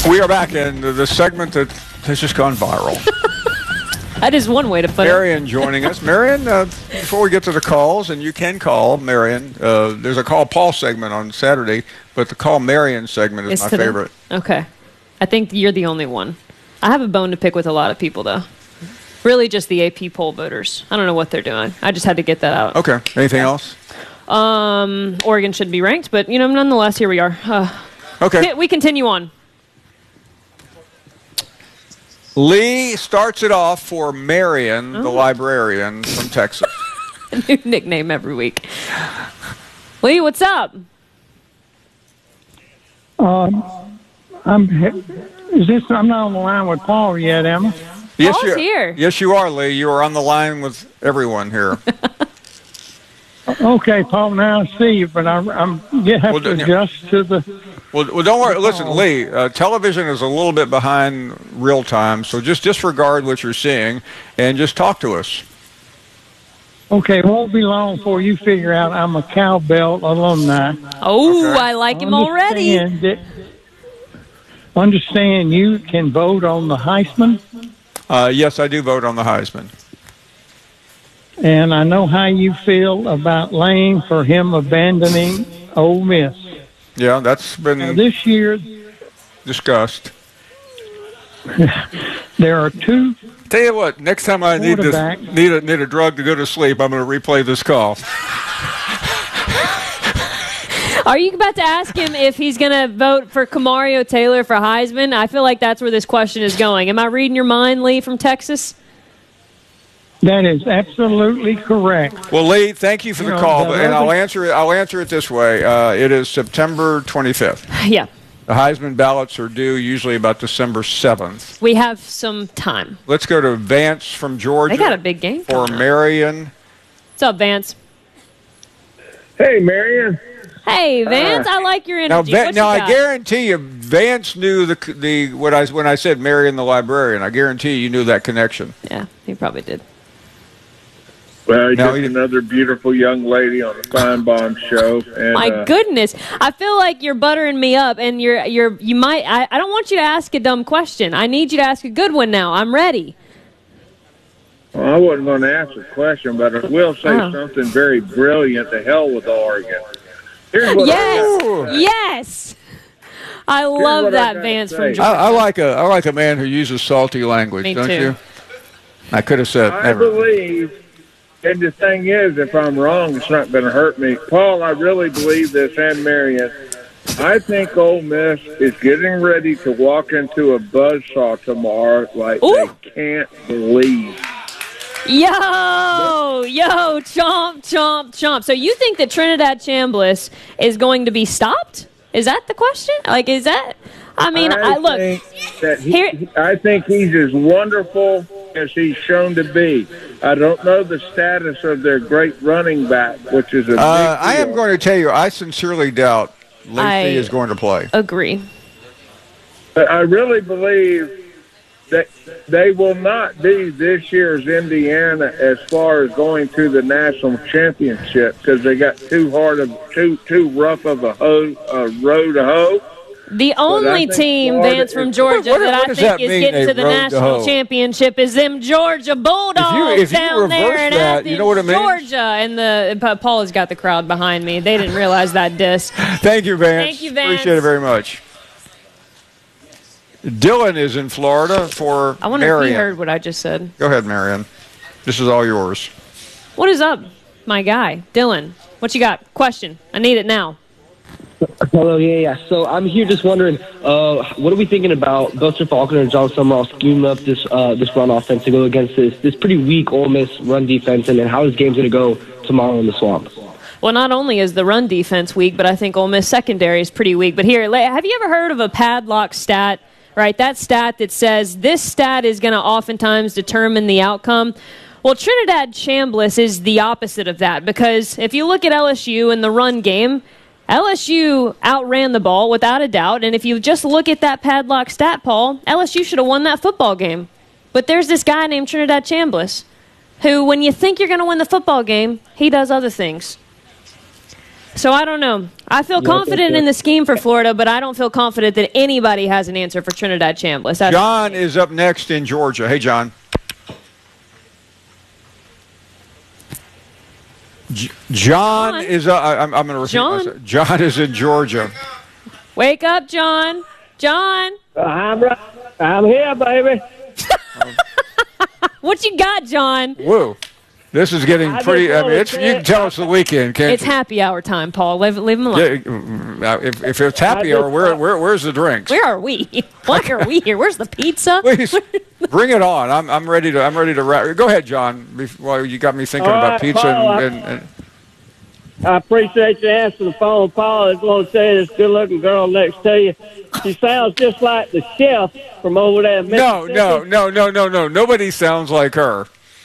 We are back in the segment that has just gone viral. That is one way to put it. Marion joining us. Marion, before we get to the calls, and you can call Marion, there's a Call Paul segment on Saturday, but the Call Marion segment is my favorite. Okay. I think you're the only one. I have a bone to pick with a lot of people, though. Really just the AP poll voters. I don't know what they're doing. I just had to get that out. Okay. Anything else? Oregon should be ranked, but, nonetheless, here we are. Okay. We continue on. Lee starts it off for Marion, the librarian from Texas. A new nickname every week. Lee, what's up? I'm not on the line with Paul yet, am I? Yes, Paul's here. Yes, you are, Lee. You are on the line with everyone here. Okay, Paul, now I see you, but I have to adjust to the... Well, don't worry. Listen, Lee, television is a little bit behind real time, so just disregard what you're seeing and just talk to us. Okay, it won't be long before you figure out I'm a Cowbell alumni. Oh, okay. I like him already. Understand you can vote on the Heisman? Yes, I do vote on the Heisman. And I know how you feel about Lane for him abandoning Ole Miss. Yeah, that's been this year discussed. There are two. Tell you what, next time I need a drug to go to sleep, I'm going to replay this call. Are you about to ask him if he's going to vote for Kamario Taylor for Heisman? I feel like that's where this question is going. Am I reading your mind, Lee, from Texas? That is absolutely correct. Well, Lee, thank you for the call, and I'll answer it this way. It is September 25th. Yeah. The Heisman ballots are due usually about December 7th. We have some time. Let's go to Vance from Georgia. They got a big game for Marion. What's up, Vance? Hey, Marion. Hey, Vance. I like your energy. Now I guarantee you, Vance knew when I said Marion the librarian. I guarantee you knew that connection. Yeah, he probably did. Well, just another beautiful young lady on the Feinbaum show. And, my goodness, I feel like you're buttering me up, and you might. I don't want you to ask a dumb question. I need you to ask a good one now. I'm ready. Well, I wasn't going to ask a question, but I will say something very brilliant. To hell with Oregon. Here's what yes. I love that, Vance from Georgia. I like a man who uses salty language. Me don't too. you? I could have said. I believe. And the thing is, if I'm wrong, it's not going to hurt me. Paul, I really believe this, and Marion. I think Ole Miss is getting ready to walk into a buzzsaw tomorrow like they can't believe. Yo, chomp, chomp, chomp. So you think that Trinidad Chambliss is going to be stopped? Is that the question? Like, is that... I mean, I think he's as wonderful as he's shown to be. I don't know the status of their great running back, which is a big deal. I am going to tell you, I sincerely doubt Lacey is going to play. Agree. But I really believe that they will not be this year's Indiana as far as going to the national championship because they got too rough of a road to hoe. The only team, Vance, from Georgia that I think is getting to the national championship is them Georgia Bulldogs down there in Athens, you know what it means? Georgia. And Paul has got the crowd behind me. They didn't realize that diss. Thank you, Vance. Thank you, Vance. Appreciate it very much. Dylan is in Florida for Marion. I wonder if he heard what I just said. Go ahead, Marion. This is all yours. What is up, my guy? Dylan, what you got? Question. I need it now. Hello, yeah. So I'm here just wondering, what are we thinking about Buster Faulkner and John Summerall scheming up this run offense to go against this pretty weak Ole Miss run defense, and then how this game's going to go tomorrow in the Swamp? Well, not only is the run defense weak, but I think Ole Miss secondary is pretty weak. But here, have you ever heard of a padlock stat? Right, that stat that says this stat is going to oftentimes determine the outcome. Well, Trinidad Chambliss is the opposite of that because if you look at LSU in the run game, LSU outran the ball without a doubt, and if you just look at that padlock stat, Paul, LSU should have won that football game. But there's this guy named Trinidad Chambliss who, when you think you're going to win the football game, he does other things. So I don't know. I feel confident in the scheme for Florida, but I don't feel confident that anybody has an answer for Trinidad Chambliss. John is up next in Georgia. Hey, John. John is. I'm going to repeat myself. John is in Georgia. Wake up, John. John. I'm here, baby. What you got, John? Whoa. This is getting pretty. I mean, you can tell it's the weekend, can't It's happy hour time, Paul. Leave him alone. Yeah, if it's happy hour, where's the drinks? Where are we? Why are we here? Where's the pizza? Please bring it on. I'm ready to wrap. Go ahead, John. Well, you got me thinking about pizza Paul, and I appreciate you answering the phone, Paul. I just want to say this good-looking girl next to you. She sounds just like the chef from over there in Mississippi. No. Nobody sounds like her.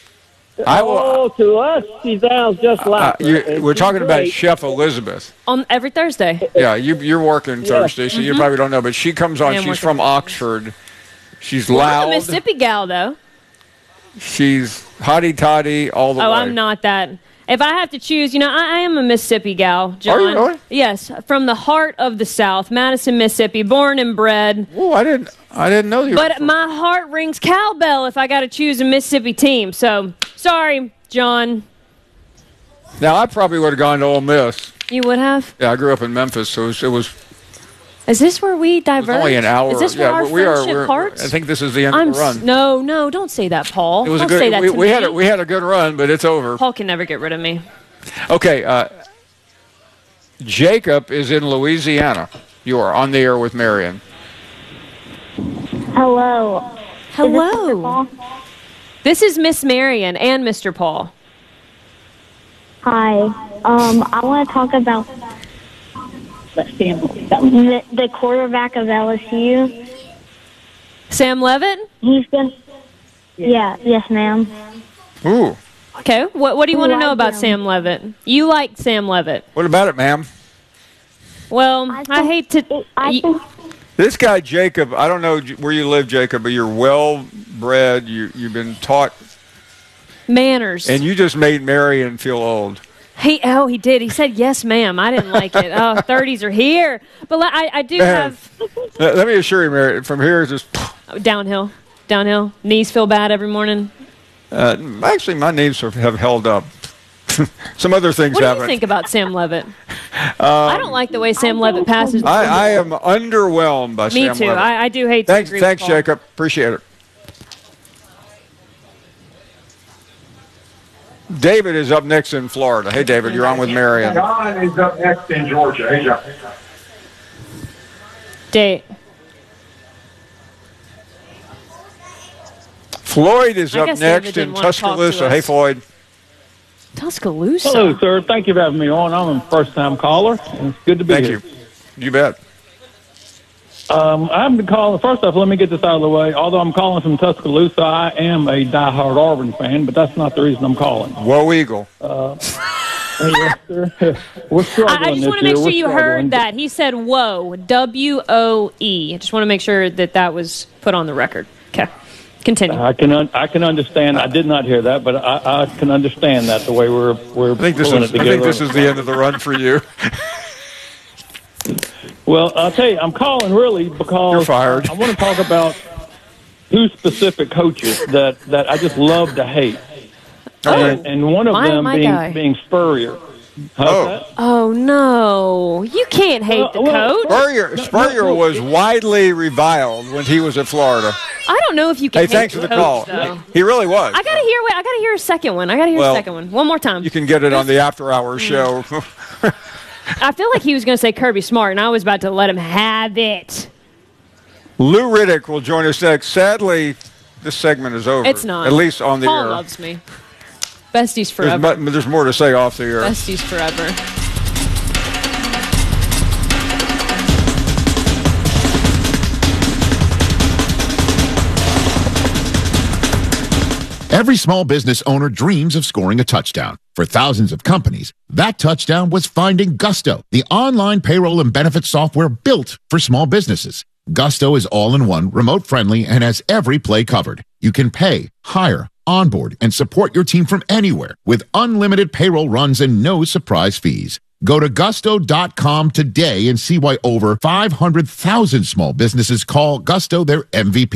To us, she sounds just like her. We're talking about Chef Elizabeth. On every Thursday. Yeah, you're working Thursday, so you probably don't know. But she comes on. She's from Oxford. She's loud. I'm a Mississippi gal, though. She's hotty-toddy all the way. Oh, I'm not that. If I have to choose, I am a Mississippi gal, John. Are you really? Yes, from the heart of the South, Madison, Mississippi, born and bred. Oh, I didn't know you. But my heart rings cowbell if I got to choose a Mississippi team. So, sorry, John. Now, I probably would have gone to Ole Miss. You would have? Yeah, I grew up in Memphis, so it was. Is this where we diverge? Only an hour. Is this where our friendship parts? I think this is the end of the run. No, don't say that, Paul. It was don't say that to me. We had a good run, but it's over. Paul can never get rid of me. Okay, Jacob is in Louisiana. You are on the air with Marion. Hello. Hello. This is Miss Marion and Mr. Paul. Hi. I want to talk about the quarterback of LSU. Sam Levitt? He's been. Yeah. Yes, ma'am. Ooh. Okay. What do you want to know about Sam Levitt? You like Sam Levitt. What about it, ma'am? Well, I hate to. This guy, Jacob, I don't know where you live, Jacob, but you're well-bred. You've been taught manners. And you just made Marion feel old. He did. He said, yes, ma'am. I didn't like it. 30s are here. But I do have. Let me assure you, Marion, from here it's just. Downhill. Knees feel bad every morning. Actually, my knees have held up. Some other things haven't. What do you think about Sam Levitt? I don't like the way Sam Levitt passes. I am underwhelmed by Sam Levitt. Me too. I do hate to agree Thanks, with Paul. Jacob. Appreciate it. David is up next in Florida. Hey, David, you're on with Marion. John is up next in Georgia. Hey, John. Date. Floyd is up next in Tuscaloosa. Hey, Floyd. Tuscaloosa. Hello, sir. Thank you for having me on. I'm a first-time caller, and it's good to be here. Thank you. You bet. I'm calling. First off, let me get this out of the way. Although I'm calling from Tuscaloosa, I am a diehard Auburn fan, but that's not the reason I'm calling. Whoa, Eagle. Yes, sir. We're struggling. I just want to make sure you heard that. He said whoa, W-O-E. I just want to make sure that was put on the record. Okay. Continue. I can understand. I did not hear that, but I can understand that the way we're I think this is the end of the run for you. Well, I'll tell you, I'm calling really because you're fired. I want to talk about two specific coaches that I just love to hate. And one of them being Spurrier. Oh, no. You can't hate the coach. Spurrier was widely reviled when he was at Florida. I don't know if you can hate thanks for the call. Though. He really was. I got to hear a second one. One more time. You can get it on the after-hours show. I feel like he was going to say Kirby Smart, and I was about to let him have it. Lou Riddick will join us next. Sadly, this segment is over. It's not. At least on the air. Paul loves me. Besties forever. There's more to say off the air. Besties forever. Every small business owner dreams of scoring a touchdown. For thousands of companies, that touchdown was finding Gusto, the online payroll and benefits software built for small businesses. Gusto is all-in-one, remote-friendly, and has every play covered. You can pay, hire, onboard, and support your team from anywhere with unlimited payroll runs and no surprise fees. Go to gusto.com today and see why over 500,000 small businesses call Gusto their MVP.